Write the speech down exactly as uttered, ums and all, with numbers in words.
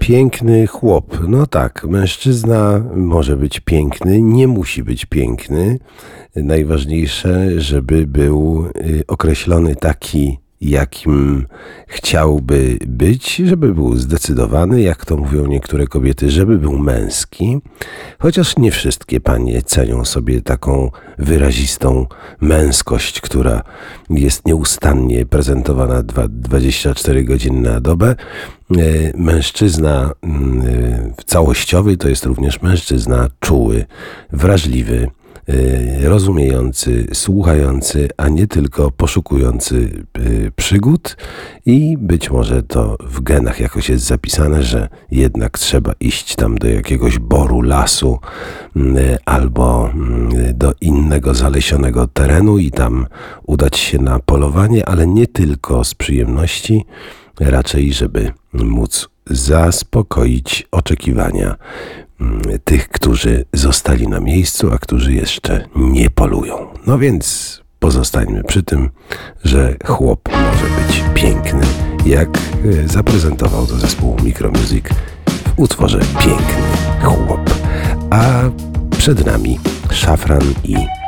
Piękny chłop. No tak, mężczyzna może być piękny, nie musi być piękny. Najważniejsze, żeby był y, określony taki, jakim chciałby być, żeby był zdecydowany, jak to mówią niektóre kobiety, żeby był męski. Chociaż nie wszystkie panie cenią sobie taką wyrazistą męskość, która jest nieustannie prezentowana dwadzieścia cztery godziny na dobę. Mężczyzna całościowy to jest również mężczyzna czuły, wrażliwy, rozumiejący, słuchający, a nie tylko poszukujący przygód i być może to w genach jakoś jest zapisane, że jednak trzeba iść tam do jakiegoś boru lasu albo do innego zalesionego terenu i tam udać się na polowanie, ale nie tylko z przyjemności, raczej żeby móc zaspokoić oczekiwania tych, którzy zostali na miejscu, a którzy jeszcze nie polują. No więc pozostańmy przy tym, że chłop może być piękny, jak zaprezentował to zespół Micromusic w utworze Piękny Chłop. A przed nami Szafran i